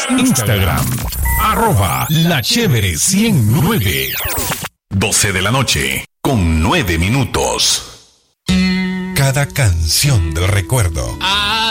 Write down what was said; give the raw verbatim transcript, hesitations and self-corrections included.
Instagram, arroba la chévere ciento nueve. doce de la noche, con nueve minutos. Cada canción del recuerdo.